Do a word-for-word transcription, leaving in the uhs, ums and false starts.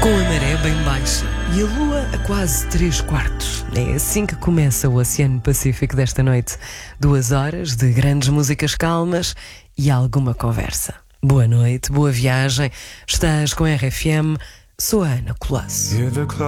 Com a maré bem baixa e a lua a quase três quartos. É assim que começa o Oceano Pacífico desta noite. Duas horas de grandes músicas calmas e alguma conversa. Boa noite, boa viagem. Estás com a R F M. Sou a Ana Colasso.